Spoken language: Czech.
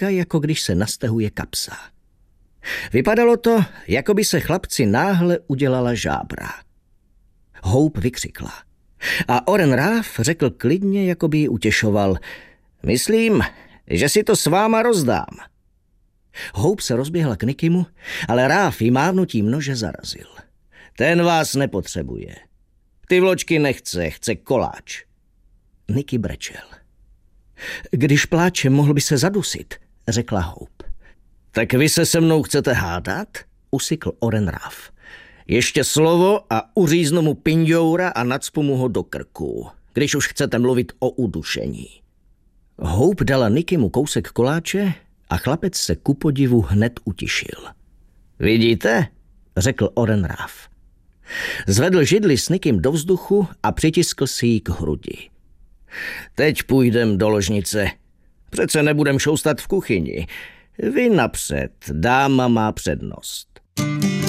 zkrátka, jako když se nastahuje kapsa. Vypadalo to, jako by se chlapci náhle udělala žábra. Hope vykřikla. A Oren Ráv řekl klidně, jako by ji utěšoval. Myslím, že si to s váma rozdám. Hope se rozběhla k Nickymu, ale Ráv jí mávnutím nože zarazil. Ten vás nepotřebuje. Ty vločky nechce, chce koláč. Nicky brečel. Když pláče, mohl by se zadusit, řekla Hope. Tak vy se mnou chcete hádat? Usykl Oren Ráv. Ještě slovo a uříznu mu pindoura a nacpu mu ho do krku, když už chcete mluvit o udušení. Hope dala Nickymu kousek koláče a chlapec se ku podivu hned utišil. Vidíte? Řekl Oren Ráv. Zvedl židli s Nickym do vzduchu a přitiskl si ji k hrudi. Teď půjdem do ložnice. Přece nebudem šoustat v kuchyni. Vy napřed, dáma má přednost.